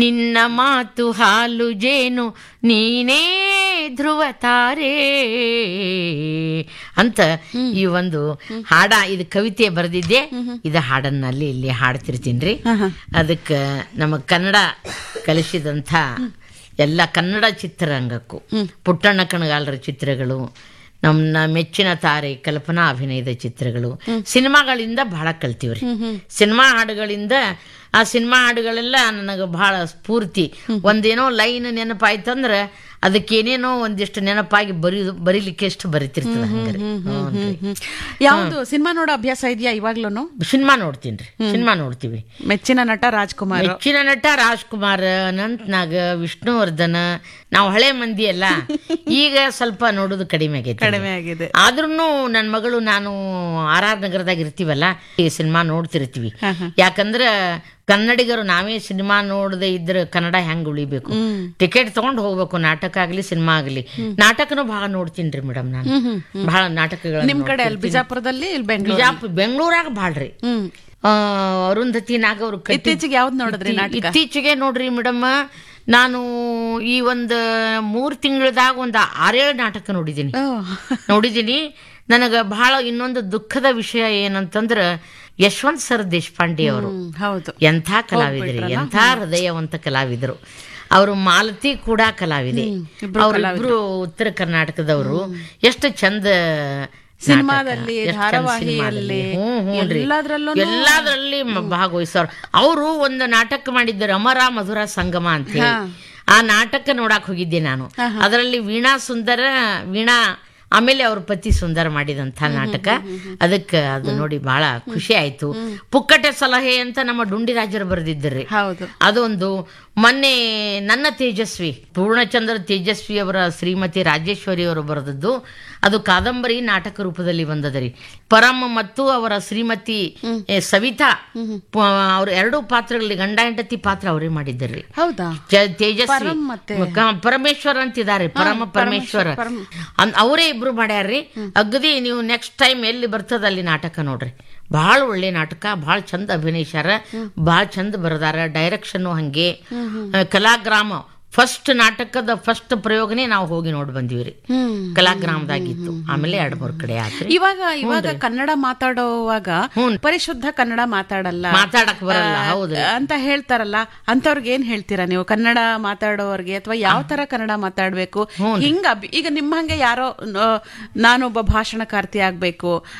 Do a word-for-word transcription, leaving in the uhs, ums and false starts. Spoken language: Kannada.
ನಿನ್ನ ಮಾತು ಹಾಲು ಜೇನು ನೀನೇ ಧ್ರುವ ತಾರೆ ಅಂತ ಈ ಒಂದು ಹಾಡ, ಇದು ಕವಿತೆ ಬರೆದಿದ್ದೆ, ಇದು ಹಾಡನ್ನಲ್ಲಿ ಇಲ್ಲಿ ಹಾಡ್ತಿರ್ತೀನ್ರಿ. ಅದಕ್ಕೆ ನಮ್ಮ ಕನ್ನಡ ಕಲಿಸಿದಂಥ ಎಲ್ಲ ಕನ್ನಡ ಚಿತ್ರರಂಗಕ್ಕೂ ಪುಟ್ಟಣ್ಣ ಕಣಗಾಲರ ಚಿತ್ರಗಳು, ನಮ್ಮ ಮೆಚ್ಚಿನ ತಾರೆ ಕಲ್ಪನಾ ಅಭಿನಯದ ಚಿತ್ರಗಳು, ಸಿನಿಮಾಗಳಿಂದ ಬಹಳ ಕಲ್ತೀವ್ರಿ. ಸಿನಿಮಾ ಹಾಡುಗಳಿಂದ ಆ ಸಿನಿಮಾ ಹಾಡುಗಳೆಲ್ಲ ನನಗೆ ಬಹಳ ಸ್ಫೂರ್ತಿ. ಒಂದೇನೋ ಲೈನ್ ನೆನಪಾಯ್ತಂದ್ರ ಅದಕ್ಕೇನೇನೋ ಒಂದಿಷ್ಟು ನೆನಪಾಗಿ ಬರಿ ಬರೀಲಿಕ್ಕೆ ಎಷ್ಟು ಬರಿತಿರ್ತದ. ಯಾವ್ದು ಸಿನಿಮಾ ನೋಡೋ ಅಭ್ಯಾಸ ಇದೆಯಾ ಇವಾಗ್ಲೂ? ಸಿನಿಮಾ ನೋಡ್ತೀನ್ರಿ, ಸಿನಿಮಾ ನೋಡ್ತೀವಿ. ಮೆಚ್ಚಿನ ನಟ ರಾಜ್ಕುಮಾರ್. ಮೆಚ್ಚಿನ ನಟ ರಾಜ್ಕುಮಾರ್, ಅನಂತ್ನಾಗ್, ವಿಷ್ಣುವರ್ಧನ್. ನಾವು ಹಳೆ ಮಂದಿ ಅಲ್ಲ, ಈಗ ಸ್ವಲ್ಪ ನೋಡೋದು ಕಡಿಮೆ ಆಗೈತೆ, ಕಡಿಮೆ ಆಗಿದೆ. ಆದ್ರೂ ನನ್ನ ಮಗಳು ನಾನು ಆರ್ ಆರ್ ನಗರದಾಗ ಇರ್ತೀವಲ್ಲ, ಈ ಸಿನಿಮಾ ನೋಡ್ತಿರ್ತೀವಿ. ಯಾಕಂದ್ರ ಕನ್ನಡಿಗರು ನಾವೇ ಸಿನಿಮಾ ನೋಡದೆ ಇದ್ರೆ ಕನ್ನಡ ಹೆಂಗ್ ಉಳಿಬೇಕು? ಟಿಕೆಟ್ ತಗೊಂಡ್ ಹೋಗ್ಬೇಕು, ನಾಟಕ ಆಗ್ಲಿ ಸಿನಿಮಾ ಆಗ್ಲಿ. ನಾಟಕನೂ ಬಹಳ ನೋಡ್ತೀನ್ರಿ ಮೇಡಮ್, ನಾನು ಬಹಳ ನಾಟಕಗಳು. ನಿಮ್ ಕಡೆ ಅಲ್ಲಿ ಬಿಜಾಪುರದಲ್ಲಿ, ಬಿಜಾಪುರ ಬೆಂಗಳೂರಾಗ ಬಾಳ್ರಿ. ಅರುಂಧತಿ ನಾಗ ಅವ್ರು ಇತ್ತೀಚೆಗೆ ಯಾವ್ದು ನೋಡಿದ್ರಿ? ಇತ್ತೀಚೆಗೆ ನೋಡ್ರಿ ಮೇಡಮ್, ನಾನು ಈ ಒಂದ್ ಮೂರ್ ತಿಂಗಳದಾಗ ಒಂದ್ ಆರೇಳು ನಾಟಕ ನೋಡಿದೀನಿ ನೋಡಿದೀನಿ ನನಗ ಬಹಳ ಇನ್ನೊಂದು ದುಃಖದ ವಿಷಯ ಏನಂತಂದ್ರ, ಯಶವಂತ್ ಸರ್ ದೇಶಪಾಂಡೆ ಅವರು ಎಂಥ ಕಲಾವಿದ್ರಿ, ಎಂಥ ಹೃದಯವಂತ ಕಲಾವಿದರು. ಅವರು ಮಾಲತಿ ಕೂಡ ಕಲಾವಿದೆ. ಅವರಿಬ್ರು ಉತ್ತರ ಕರ್ನಾಟಕದವರು. ಎಷ್ಟು ಚಂದ ಸಿನಿಮಾದಲ್ಲಿ, ಧಾರಾವಾಹಿಯಲ್ಲಿ, ಎಲ್ಲಾದ್ರಲ್ಲಿ ಭಾಗವಹಿಸೋರು. ಅವರು ಒಂದು ನಾಟಕ ಮಾಡಿದ್ದರು, ಅಮರ ಮಧುರ ಸಂಗಮ ಅಂತ ಹೇಳಿ. ಆ ನಾಟಕ ನೋಡಕ್ ಹೋಗಿದ್ದೆ ನಾನು. ಅದರಲ್ಲಿ ವೀಣಾ ಸುಂದರ, ವೀಣಾ ಆಮೇಲೆ ಅವ್ರ ಪತಿ ಸುಂದರ ಮಾಡಿದಂಥ ನಾಟಕ. ಅದಕ್ಕೆ ಅದು ನೋಡಿ ಬಹಳ ಖುಷಿ ಆಯ್ತು. ಪುಕ್ಕಟೆ ಸಲಹೆ ಅಂತ ನಮ್ಮ ಡುಂಡಿರಾಜರು ಬರೆದಿದ್ದರಿ. ಅದೊಂದು ಮೊನ್ನೆ ನನ್ನ ತೇಜಸ್ವಿ, ಪೂರ್ಣಚಂದ್ರ ತೇಜಸ್ವಿ ಅವರ ಶ್ರೀಮತಿ ರಾಜೇಶ್ವರಿ ಅವರು ಬರೆದದ್ದು. ಅದು ಕಾದಂಬರಿ ನಾಟಕ ರೂಪದಲ್ಲಿ ಬಂದದರಿ. ಪರಮ ಮತ್ತು ಅವರ ಶ್ರೀಮತಿ ಸವಿತಾ, ಅವ್ರ ಎರಡು ಪಾತ್ರಗಳಲ್ಲಿ ಗಂಡ ಹೆಂಡತಿ ಪಾತ್ರ ಅವರೇ ಮಾಡಿದ್ದರಿ. ತೇಜಸ್ವಿ ಪರಮೇಶ್ವರ್ ಅಂತಿದ್ದಾರೆ, ಪರಮ ಪರಮೇಶ್ವರ ಅವರೇ ಇಬ್ರು ಮಾಡ್ಯಾರ್ರಿ. ಅಗದಿ ನೀವು ನೆಕ್ಸ್ಟ್ ಟೈಮ್ ಎಲ್ಲಿ ಬರ್ತದ ಅಲ್ಲಿ ನಾಟಕ ನೋಡ್ರಿ. ಬಹಳ ಒಳ್ಳೆ ನಾಟಕ, ಬಹಳ ಚಂದ ಅಭಿನಯಿಸ್ಯಾರ, ಬಹಳ ಚಂದ ಬರದಾರ. ಡೈರೆಕ್ಷನ್ ಹಂಗೆ. ಕಲಾಗ್ರಾಮ ಫಸ್ಟ್ ನಾಟಕದ ಫಸ್ಟ್ ಪ್ರಯೋಗನೇ ನಾವು ಹೋಗಿ ನೋಡಿ ಬಂದಿವ್ರಿ, ಕಲಾಗ್ರಾಮದಾಗಿತ್ತು. ಆಮೇಲೆ ಎರಡ್ ಮೂರ್ ಕಡೆ ಆಯ್ತು. ಇವಾಗ ಇವಾಗ ಕನ್ನಡ ಮಾತಾಡೋವಾಗ ಪರಿಶುದ್ಧ ಕನ್ನಡ ಮಾತಾಡಲ್ಲ, ಮಾತಾಡಕ್ ಬರಲ್ಲ ಹೌದು ಅಂತ ಹೇಳ್ತಾರಲ್ಲ, ಅಂತವ್ರಿಗೆ ಏನ್ ಹೇಳ್ತೀರಾ ನೀವು? ಕನ್ನಡ ಮಾತಾಡೋರ್ಗೆ ಅಥವಾ ಯಾವ ತರ ಕನ್ನಡ ಮಾತಾಡ್ಬೇಕು? ಹಿಂಗ ಈಗ ನಿಮ್ಮಂಗೆ ಯಾರೋ ನಾನೊಬ್ಬ ಭಾಷಣಕಾರ್ತಿ ಆಗ್ಬೇಕು